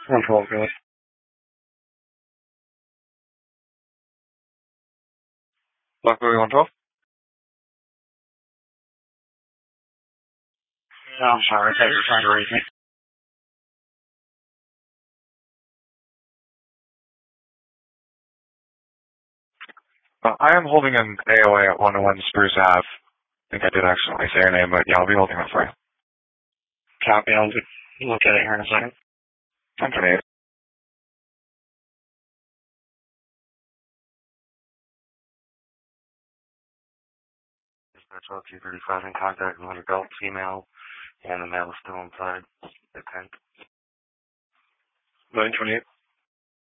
112, go ahead. Blackberry 112? No, I'm sorry. I thought you were trying to raise me. I am holding an AOA at 101 Spruce Ave. I think I did accidentally say your name, but yeah, I'll be holding that for you. Copy. I'll look at it here in a second. I'm 28. Dispatch 235 in contact with an adult female, and the male is still inside the tent. 928.